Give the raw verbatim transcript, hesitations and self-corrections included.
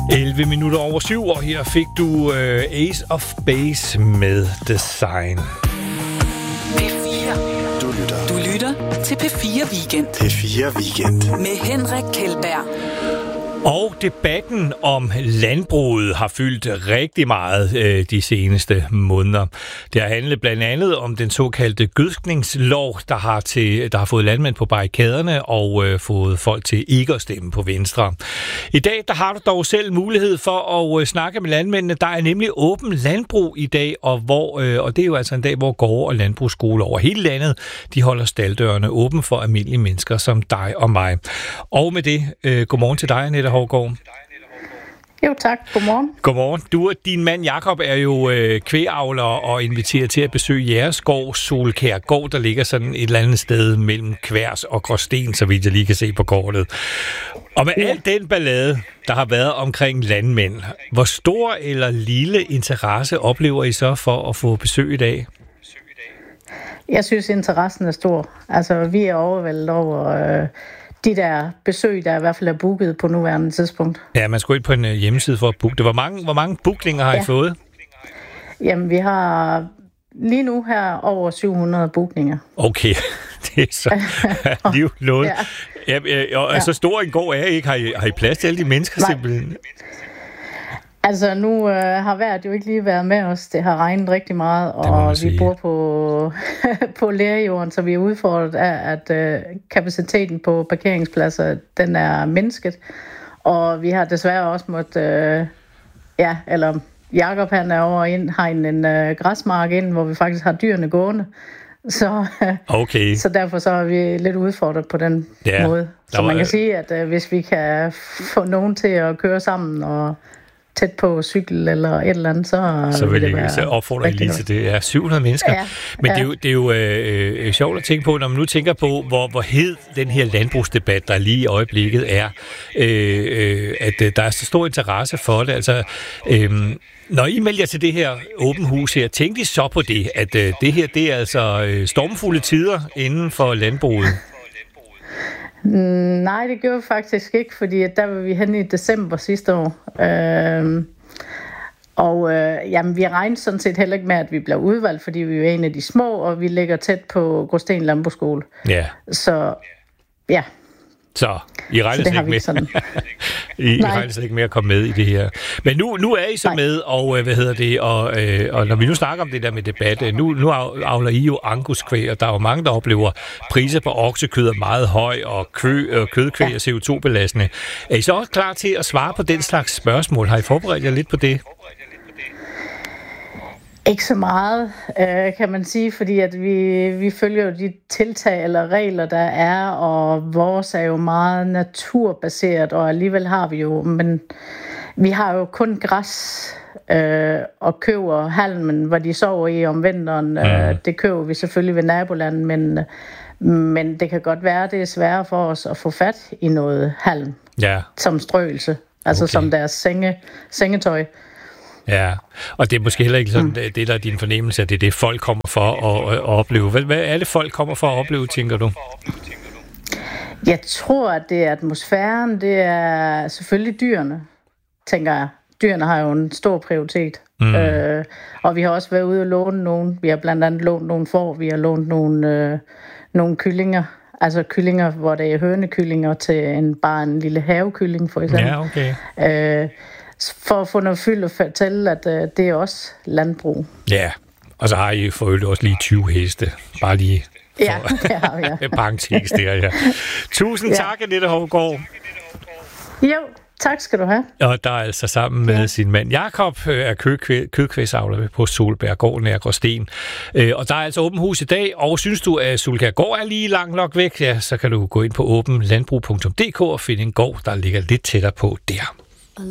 elleve minutter over syv, og her fik du uh, Ace of Base med Design. P fire. Du lytter. Du lytter til P fire Weekend. P fire Weekend. Med Henrik Kjeldberg. Og debatten om landbruget har fyldt rigtig meget øh, de seneste måneder. Det har handlet blandt andet om den såkaldte gødskningslov, der har, til, der har fået landmænd på barrikaderne og øh, fået folk til ikke at stemme på Venstre. I dag der har du dog selv mulighed for at øh, snakke med landmændene. Der er nemlig åben landbrug i dag, og, hvor, øh, og det er jo altså en dag, hvor gårde og landbrugsskoler over hele landet, de holder staldørene åben for almindelige mennesker som dig og mig. Og med det, øh, godmorgen til dig, Annette Hougaard. Jo tak, godmorgen. Godmorgen. Du og din mand Jakob er jo øh, kvægavler og inviterer til at besøge jeres gård, Solkær Gård, der ligger sådan et eller andet sted mellem Kværs og Gråsten, så vidt jeg lige kan se på kortet. Og med ja. al den ballade, der har været omkring landmænd, hvor stor eller lille interesse oplever I så for at få besøg i dag? Jeg synes, interessen er stor. Altså, vi er overvældet over øh, de der besøg, der i hvert fald er booket på nuværende tidspunkt. Ja, man skal ind på en hjemmeside for at booke det. Hvor mange, hvor mange bookninger har ja. I fået? Jamen, vi har lige nu her over syv hundrede bookninger. Okay, det er så liv noget. Ja. Ja, og ja. Så stor en gård er I ikke. Har I, har I plads til alle de mennesker Nej. simpelthen? Altså, nu øh, har vejret jo ikke lige været med os. Det har regnet rigtig meget, og vi sige. bor på, på lærjorden, så vi er udfordret af, at øh, kapaciteten på parkeringspladser, den er mindsket. Og vi har desværre også måttet, øh, ja, eller Jakob han er over ind, har en, en øh, græsmark ind, hvor vi faktisk har dyrene gående. Så, okay. så derfor så er vi lidt udfordret på den ja, måde. Så man kan sige, at øh, hvis vi kan få nogen til at køre sammen og tæt på cykel eller et eller andet, så, så vil jeg så opfordre lige til det. Er syv hundrede mennesker. Ja, Men ja. det er jo, det er jo øh, sjovt at tænke på, når man nu tænker på, hvor, hvor hed den her landbrugsdebat, der lige i øjeblikket er, øh, øh, at øh, der er så stor interesse for det. Altså, øh, når I melder til det her åben hus her, tænk I så på det, at øh, det her, det er altså øh, stormfulde tider inden for landbruget? Nej, det gjorde vi faktisk ikke, fordi der var vi henne i december sidste år. Øhm, og øh, jamen, vi regnede sådan set heller ikke med, at vi blev udvalgt, fordi vi er en af de små, og vi ligger tæt på Gråsten Landbrugsskole. Ja. Så ja. Så I regner slet ikke med. Sådan. I, I regner slet ikke med at komme med i det her. Men nu, nu er I så Nej. med, og hvad hedder det, og, øh, og når vi nu snakker om det der med debat, nu, nu avler I jo anguskvæg, og der er jo mange, der oplever priser på oksekød er meget høj, og kø, øh, kødkvæg ja. er C O to belastende. Er I så også klar til at svare på den slags spørgsmål? Har I forberedt jer lidt på det? Ikke så meget, øh, kan man sige, fordi at vi, vi følger jo de tiltag eller regler, der er, og vores er jo meget naturbaseret, og alligevel har vi jo, men vi har jo kun græs øh, og køber halmen, hvor de sover i om vinteren. Øh, det køber vi selvfølgelig ved nabolandet, men, men det kan godt være, det er sværere for os at få fat i noget halm, ja. som strøelse, altså okay. som deres senge, sengetøj. Ja, og det er måske heller ikke sådan, mm. det der er din fornemmelse, at det er det, folk kommer for at, at opleve. Hvad, hvad er det, folk kommer for at opleve, tænker du? Jeg tror, at det er atmosfæren, det er selvfølgelig dyrene, tænker jeg. Dyrene har jo en stor prioritet. Mm. Øh, og vi har også været ude og låne nogen. Vi har blandt andet lånt nogle får, vi har lånt nogle, øh, nogle kyllinger. Altså kyllinger, hvor det er hønekyllinger til en, bare en lille havekylling, for eksempel. Ja, okay. Øh, for at få noget fyld og fortælle, at øh, det er også landbrug. Ja, og så har I for også lige tyve heste. Bare lige for ja, det har vi, ja. parentes der, ja. Tusind ja. tak, Annette Hougaard. Jo, tak skal du have. Og der er altså sammen med ja. sin mand Jakob, er kødkvægsavler på Solberg Gård nær Gråsten. Og der er altså åben hus i dag, og synes du, at Solkær Gård er lige langt nok væk, ja, så kan du gå ind på åben landbrug punktum d k og finde en gård, der ligger lidt tættere på der.